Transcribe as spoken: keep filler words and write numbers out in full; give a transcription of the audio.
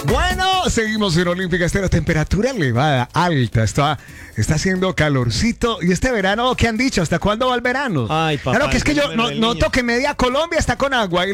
Bueno, seguimos en Olímpica Estéreo. Temperatura elevada, alta. Está, está haciendo calorcito. Y este verano, ¿qué han dicho? ¿Hasta cuándo va el verano? Ay, papá, claro que es que yo no, noto que media Colombia está con agua. Y